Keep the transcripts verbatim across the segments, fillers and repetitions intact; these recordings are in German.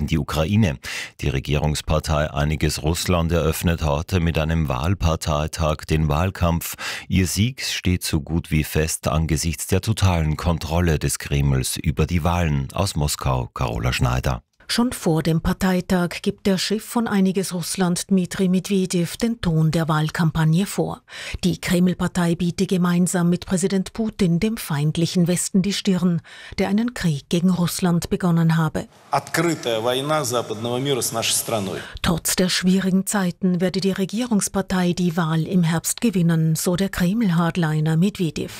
gegen die Ukraine. Die Regierungspartei Einiges Russland eröffnet heute mit einem Wahlparteitag den Wahlkampf. Ihr Sieg steht so gut wie fest angesichts der totalen Kontrolle des Kremls über die Wahlen. Aus Moskau, Carola Schneider. Schon vor dem Parteitag gibt der Chef von Einiges Russland, Dmitri Medvedev, den Ton der Wahlkampagne vor. Die Kreml-Partei biete gemeinsam mit Präsident Putin dem feindlichen Westen die Stirn, der einen Krieg gegen Russland begonnen habe. Trotz der schwierigen Zeiten werde die Regierungspartei die Wahl im Herbst gewinnen, so der Kreml-Hardliner Medvedev.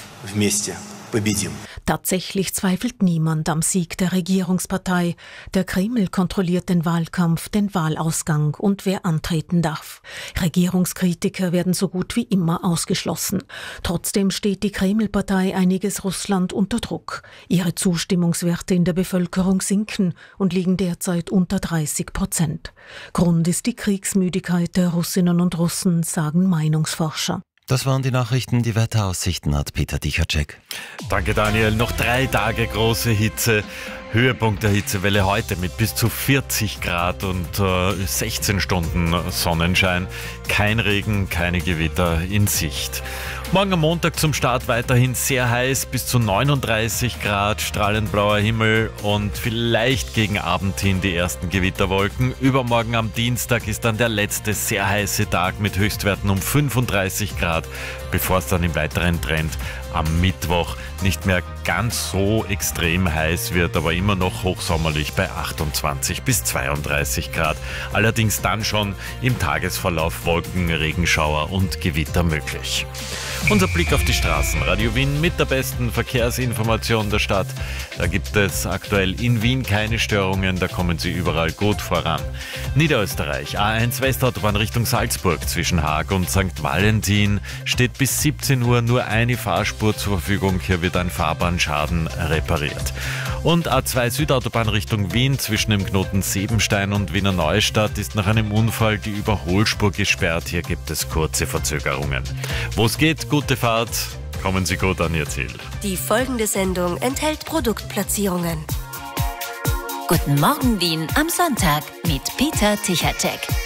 Tatsächlich zweifelt niemand am Sieg der Regierungspartei. Der Kreml kontrolliert den Wahlkampf, den Wahlausgang und wer antreten darf. Regierungskritiker werden so gut wie immer ausgeschlossen. Trotzdem steht die Kreml-Partei Einiges Russland unter Druck. Ihre Zustimmungswerte in der Bevölkerung sinken und liegen derzeit unter dreißig Prozent. Grund ist die Kriegsmüdigkeit der Russinnen und Russen, sagen Meinungsforscher. Das waren die Nachrichten. Die Wetteraussichten hat Peter Dichacek. Danke, Daniel. Noch drei Tage große Hitze. Höhepunkt der Hitzewelle heute mit bis zu vierzig Grad und äh, sechzehn Stunden Sonnenschein. Kein Regen, keine Gewitter in Sicht. Morgen am Montag zum Start weiterhin sehr heiß, bis zu neununddreißig Grad, strahlend blauer Himmel und vielleicht gegen Abend hin die ersten Gewitterwolken. Übermorgen am Dienstag ist dann der letzte sehr heiße Tag mit Höchstwerten um fünfunddreißig Grad, bevor es dann im weiteren Trend am Mittwoch nicht mehr ganz so extrem heiß wird, aber immer noch hochsommerlich bei achtundzwanzig bis zweiunddreißig Grad. Allerdings dann schon im Tagesverlauf Wolken, Regenschauer und Gewitter möglich. Unser Blick auf die Straßen. Radio Wien mit der besten Verkehrsinformation der Stadt. Da gibt es aktuell in Wien keine Störungen, da kommen Sie überall gut voran. Niederösterreich, A eins Westautobahn Richtung Salzburg zwischen Haag und Sankt Valentin steht bis siebzehn Uhr nur eine Fahrspur zur Verfügung. Hier wird ein Fahrbahnschaden repariert. Und A zwei Südautobahn Richtung Wien zwischen dem Knoten Sebenstein und Wiener Neustadt ist nach einem Unfall die Überholspur gesperrt. Hier gibt es kurze Verzögerungen. Wo es geht, gute Fahrt. Kommen Sie gut an Ihr Ziel. Die folgende Sendung enthält Produktplatzierungen. Guten Morgen Wien am Sonntag mit Peter Tichacek.